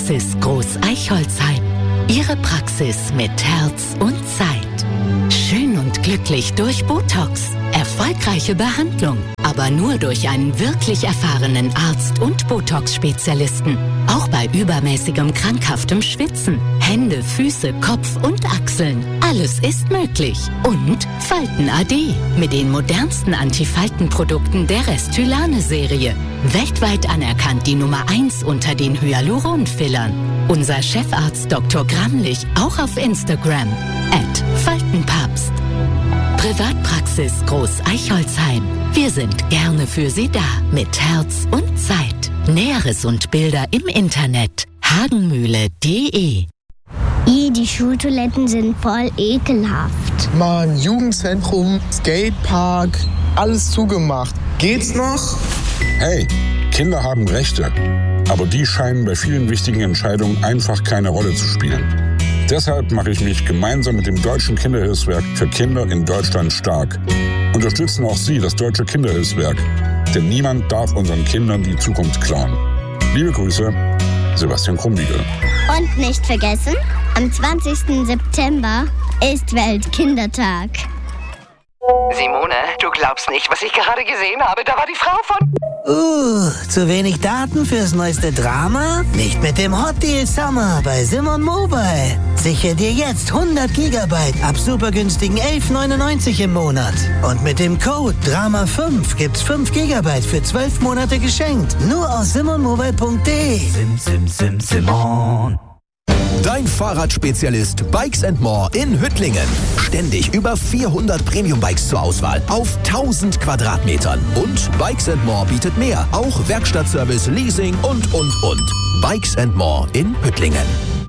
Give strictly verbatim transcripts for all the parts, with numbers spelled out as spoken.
Privatpraxis Groß-Eichholzheim. Ihre Praxis mit Herz und Zeit. Schön und glücklich durch Botox. Erfolgreiche Behandlung, aber nur durch einen wirklich erfahrenen Arzt und Botox-Spezialisten. Auch bei übermäßigem krankhaftem Schwitzen. Hände, Füße, Kopf und Achseln. Alles ist möglich. Und Falten A D mit den modernsten Antifaltenprodukten der Restylane-Serie. Weltweit anerkannt die Nummer eins unter den Hyaluron-Fillern. Unser Chefarzt Doktor Gramlich auch auf Instagram. at Faltenpapst. Privatpraxis Groß-Eichholzheim. Wir sind gerne für Sie da. Mit Herz und Zeit. Näheres und Bilder im Internet. hagenmühle punkt de. I, die Schultoiletten sind voll ekelhaft. Mann, Jugendzentrum, Skatepark, alles zugemacht. Geht's noch? Hey, Kinder haben Rechte. Aber die scheinen bei vielen wichtigen Entscheidungen einfach keine Rolle zu spielen. Deshalb mache ich mich gemeinsam mit dem Deutschen Kinderhilfswerk für Kinder in Deutschland stark. Unterstützen auch Sie das Deutsche Kinderhilfswerk. Denn niemand darf unseren Kindern die Zukunft klauen. Liebe Grüße, Sebastian Krumbiegel. Und nicht vergessen, am zwanzigsten September ist Weltkindertag. Simone, du glaubst nicht, was ich gerade gesehen habe. Da war die Frau von... Uh, zu wenig Daten fürs neueste Drama? Nicht mit dem Hot Deal Summer bei Simon Mobile. Sichere dir jetzt hundert Gigabyte ab super günstigen elf neunundneunzig im Monat. Und mit dem Code Drama fünf gibt's fünf Gigabyte für zwölf Monate geschenkt. Nur aus simon mobile punkt de. Sim, sim, sim, Simon. Dein Fahrradspezialist Bikes and More in Hüttlingen. Ständig über vierhundert Premium-Bikes zur Auswahl auf tausend Quadratmetern. Und Bikes and More bietet mehr. Auch Werkstattservice, Leasing und, und, und. Bikes and More in Hüttlingen.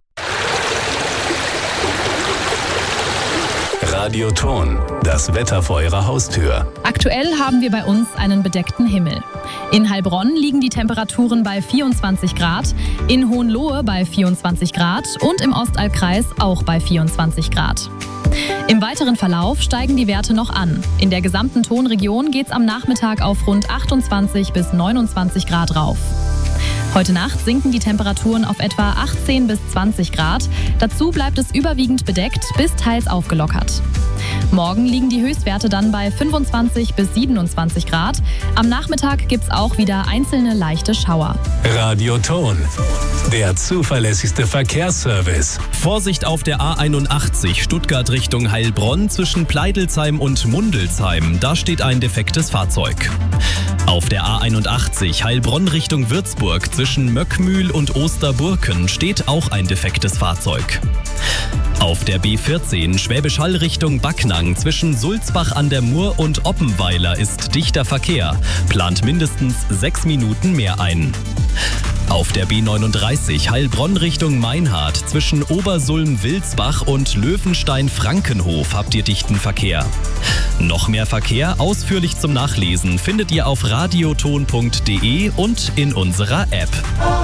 Radioton, das Wetter vor Ihrer Haustür. Aktuell haben wir bei uns einen bedeckten Himmel. In Heilbronn liegen die Temperaturen bei vierundzwanzig Grad, in Hohenlohe bei vierundzwanzig Grad und im Ostalbkreis auch bei vierundzwanzig Grad. Im weiteren Verlauf steigen die Werte noch an. In der gesamten Tonregion geht es am Nachmittag auf rund achtundzwanzig bis neunundzwanzig Grad rauf. Heute Nacht sinken die Temperaturen auf etwa achtzehn bis zwanzig Grad. Dazu bleibt es überwiegend bedeckt bis teils aufgelockert. Morgen liegen die Höchstwerte dann bei fünfundzwanzig bis siebenundzwanzig Grad. Am Nachmittag gibt's auch wieder einzelne leichte Schauer. Radioton, der zuverlässigste Verkehrsservice. Vorsicht auf der A einundachtzig Stuttgart Richtung Heilbronn zwischen Pleidelsheim und Mundelsheim. Da steht ein defektes Fahrzeug. Auf der A einundachtzig Heilbronn Richtung Würzburg zwischen Möckmühl und Osterburken steht auch ein defektes Fahrzeug. Auf der B vierzehn Schwäbisch Hall Richtung Backnang zwischen Sulzbach an der Mur und Oppenweiler ist dichter Verkehr. Plant mindestens sechs Minuten mehr ein. Auf der B neununddreißig Heilbronn Richtung Meinhardt zwischen Obersulm-Wilsbach und Löwenstein-Frankenhof habt ihr dichten Verkehr. Noch mehr Verkehr ausführlich zum Nachlesen findet ihr auf radioton punkt de und in unserer App.